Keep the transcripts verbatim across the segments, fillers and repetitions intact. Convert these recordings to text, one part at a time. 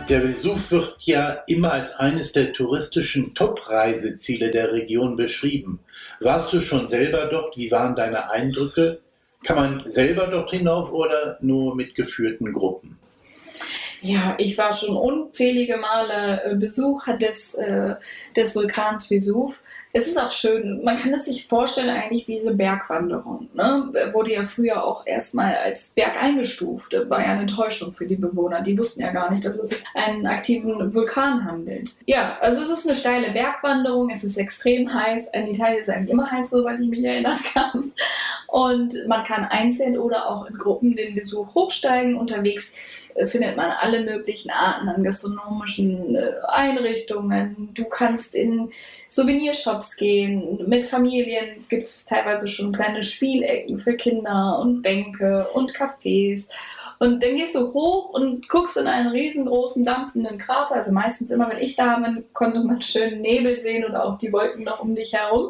Der Vesuv wird ja immer als eines der touristischen Top-Reiseziele der Region beschrieben. Warst du schon selber dort? Wie waren deine Eindrücke? Kann man selber dort hinauf oder nur mit geführten Gruppen? Ja, ich war schon unzählige Male Besucher des, äh, des Vulkans Vesuv. Es ist auch schön, man kann es sich vorstellen eigentlich wie eine Bergwanderung. Ne? Wurde ja früher auch erstmal als Berg eingestuft. Das war ja eine Enttäuschung für die Bewohner. Die wussten ja gar nicht, dass es sich einen aktiven Vulkan handelt. Ja, also es ist eine steile Bergwanderung, es ist extrem heiß. In Italien ist es eigentlich immer heiß, soweit ich mich erinnern kann. Und man kann einzeln oder auch in Gruppen den Besuch hochsteigen. Unterwegs findet man alle möglichen Arten an gastronomischen Einrichtungen. Du kannst in Souvenirshops gehen, mit Familien gibt es teilweise schon kleine Spielecken für Kinder und Bänke und Cafés. Und dann gehst du hoch und guckst in einen riesengroßen, dampfenden Krater. Also meistens immer, wenn ich da bin, konnte man schön Nebel sehen oder auch die Wolken noch um dich herum.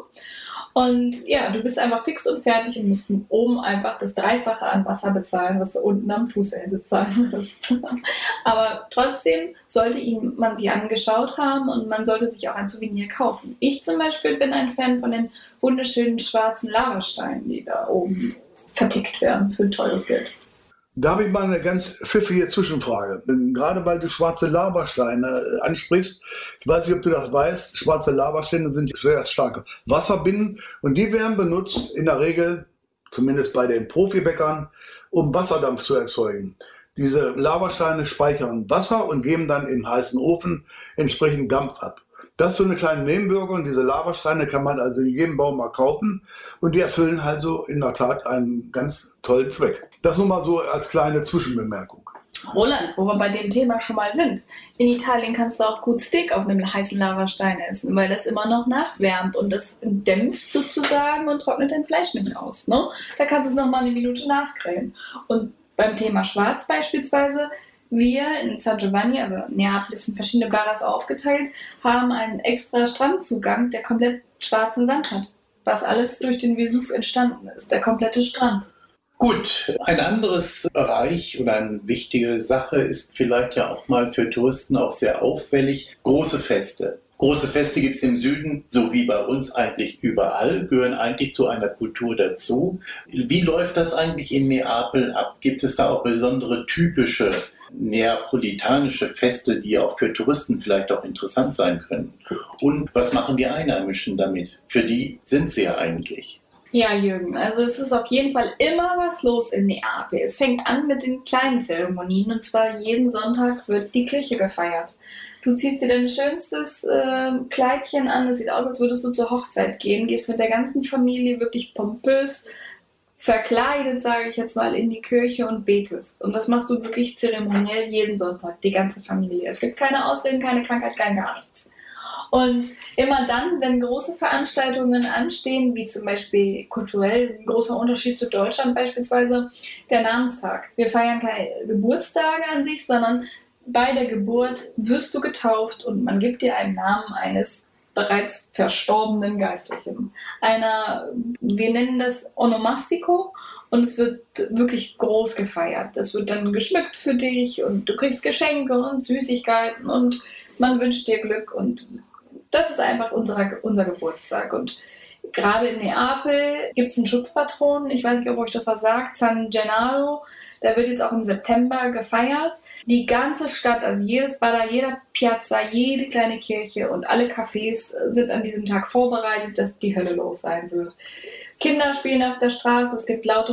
Und ja, du bist einfach fix und fertig und musst oben einfach das Dreifache an Wasser bezahlen, was du unten am Fußende bezahlen musst. Aber trotzdem sollte ihn man sich angeschaut haben und man sollte sich auch ein Souvenir kaufen. Ich zum Beispiel bin ein Fan von den wunderschönen schwarzen Lavasteinen, die da oben vertickt werden für teures Geld. Da habe ich mal eine ganz pfiffige Zwischenfrage. Gerade weil du schwarze Lavasteine ansprichst, ich weiß nicht, ob du das weißt, schwarze Lavasteine sind sehr starke Wasserbinden und die werden benutzt in der Regel, zumindest bei den Profibäckern, um Wasserdampf zu erzeugen. Diese Lavasteine speichern Wasser und geben dann im heißen Ofen entsprechend Dampf ab. Das ist so eine kleine Nebenwirkung. Diese Lavasteine kann man also in jedem Baumarkt kaufen und die erfüllen halt so in der Tat einen ganz tollen Zweck. Das nur mal so als kleine Zwischenbemerkung. Roland, wo wir bei dem Thema schon mal sind. In Italien kannst du auch gut Steak auf einem heißen Lavastein essen, weil das immer noch nachwärmt und das dämpft sozusagen und trocknet dein Fleisch nicht aus. Ne? Da kannst du es noch mal eine Minute nachgrillen. Und beim Thema Schwarz beispielsweise, wir in San Giovanni, also Neapel ist in verschiedene Barras aufgeteilt, haben einen extra Strandzugang, der komplett schwarzen Sand hat. Was alles durch den Vesuv entstanden ist, der komplette Strand. Gut, ein anderes Bereich oder eine wichtige Sache ist vielleicht ja auch mal für Touristen auch sehr auffällig, große Feste. Große Feste gibt es im Süden, so wie bei uns eigentlich überall, gehören eigentlich zu einer Kultur dazu. Wie läuft das eigentlich in Neapel ab? Gibt es da auch besondere typische neapolitanische Feste, die auch für Touristen vielleicht auch interessant sein können? Und was machen die Einheimischen damit? Für die sind sie ja eigentlich. Ja, Jürgen, also es ist auf jeden Fall immer was los in Neapel. Es fängt an mit den kleinen Zeremonien und zwar jeden Sonntag wird die Kirche gefeiert. Du ziehst dir dein schönstes äh, Kleidchen an, es sieht aus, als würdest du zur Hochzeit gehen, gehst mit der ganzen Familie wirklich pompös verkleidet, sage ich jetzt mal, in die Kirche und betest. Und das machst du wirklich zeremoniell jeden Sonntag, die ganze Familie. Es gibt keine Ausreden, keine Krankheit, kein gar nichts. Und immer dann, wenn große Veranstaltungen anstehen, wie zum Beispiel kulturell ein großer Unterschied zu Deutschland beispielsweise, der Namenstag. Wir feiern keine Geburtstage an sich, sondern bei der Geburt wirst du getauft und man gibt dir einen Namen eines bereits verstorbenen Geistlichen. Einer, wir nennen das Onomastico und es wird wirklich groß gefeiert. Es wird dann geschmückt für dich und du kriegst Geschenke und Süßigkeiten und man wünscht dir Glück und das ist einfach unser, unser Geburtstag. Und gerade in Neapel gibt es einen Schutzpatron, ich weiß nicht, ob euch das was sagt, San Gennaro. Der wird jetzt auch im September gefeiert. Die ganze Stadt, also jedes Bada, jeder Piazza, jede kleine Kirche und alle Cafés sind an diesem Tag vorbereitet, dass die Hölle los sein wird. Kinder spielen auf der Straße, es gibt laute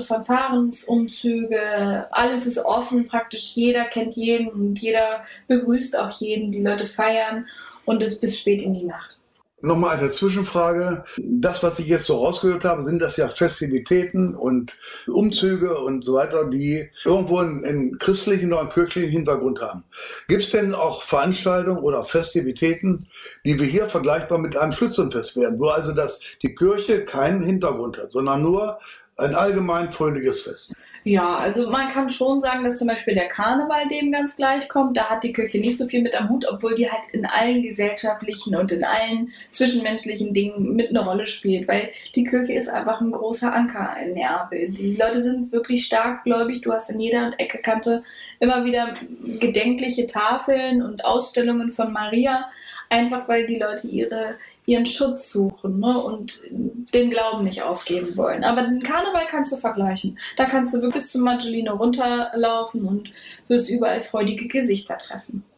Fanfarensumzüge, alles ist offen, praktisch jeder kennt jeden und jeder begrüßt auch jeden, die Leute feiern und es bis spät in die Nacht. Nochmal eine Zwischenfrage. Das, was ich jetzt so rausgehört habe, sind das ja Festivitäten und Umzüge und so weiter, die irgendwo einen, einen christlichen oder einen kirchlichen Hintergrund haben. Gibt es denn auch Veranstaltungen oder Festivitäten, die wir hier vergleichbar mit einem Schützenfest werden, wo also das, die Kirche keinen Hintergrund hat, sondern nur ein allgemein fröhliches Fest? Ja, also man kann schon sagen, dass zum Beispiel der Karneval dem ganz gleich kommt. Da hat die Kirche nicht so viel mit am Hut, obwohl die halt in allen gesellschaftlichen und in allen zwischenmenschlichen Dingen mit eine Rolle spielt, weil die Kirche ist einfach ein großer Anker in Neapel. Die Leute sind wirklich stark gläubig. Du hast in jeder Ecke Kante immer wieder gedenkliche Tafeln und Ausstellungen von Maria, einfach weil die Leute ihre, ihren Schutz suchen, ne, und den Glauben nicht aufgeben wollen. Aber den Karneval kannst du vergleichen. Da kannst du wirklich bis zum Maggiolino runterlaufen und wirst überall freudige Gesichter treffen.